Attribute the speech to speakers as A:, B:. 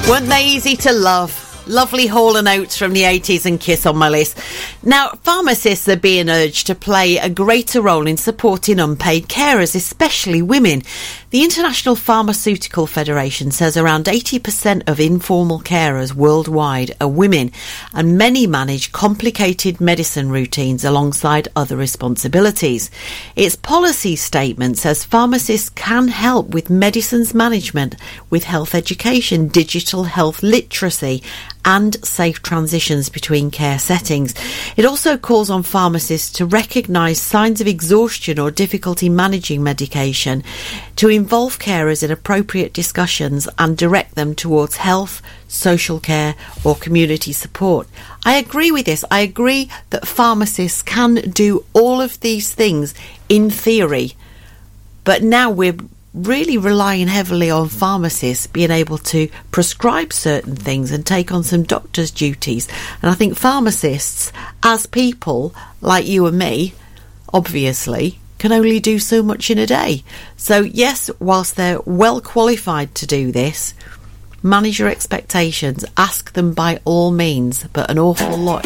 A: Weren't they easy to love? Lovely Hall & Oates from the 80s and Kiss on my list. Now, pharmacists are being urged to play a greater role in supporting unpaid carers, especially women. The International Pharmaceutical Federation says around 80% of informal carers worldwide are women, and many manage complicated medicine routines alongside other responsibilities. Its policy statement says pharmacists can help with medicines management, with health education, digital health literacy, and safe transitions between care settings. It also calls on pharmacists to recognise signs of exhaustion or difficulty managing medication, to involve carers in appropriate discussions and direct them towards health, social care or community support. I agree with this. I agree that pharmacists can do all of these things in theory, but now we're really relying heavily on pharmacists being able to prescribe certain things and take on some doctor's duties. And I think pharmacists, as people like you and me, obviously, can only do so much in a day. So yes, whilst they're well qualified to do this, manage your expectations, ask them by all means, but an awful lot